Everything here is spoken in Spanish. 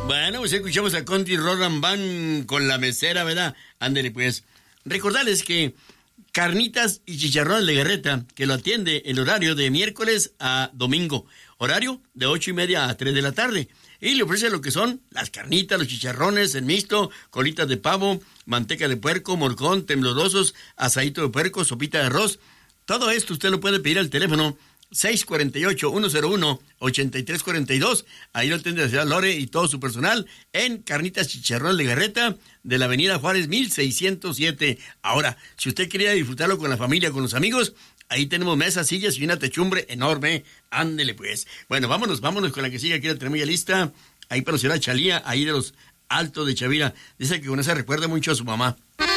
Bueno, pues escuchamos a Conti Rodan Van con la mesera, ¿verdad? Ándele pues. Recordarles que Carnitas y Chicharrón de Legarreta, que lo atiende el horario de miércoles a domingo, horario de 8:30 a 3 de la tarde. Y le ofrece lo que son las carnitas, los chicharrones, el mixto, colitas de pavo, manteca de puerco, morcón, temblorosos, asadito de puerco, sopita de arroz. Todo esto usted lo puede pedir al teléfono 648-101-8342. Ahí lo atiende la señora Lore y todo su personal en Carnitas Chicharrón Legarreta de la avenida Juárez 1607. Ahora, si usted quería disfrutarlo con la familia, con los amigos, ahí tenemos mesas, sillas y una techumbre enorme. Ándele pues. Bueno, vámonos con la que sigue. Aquí la tenemos ya lista. Ahí para la señora Chalía, ahí de los Altos de Chavira. Dice que con esa recuerda mucho a su mamá.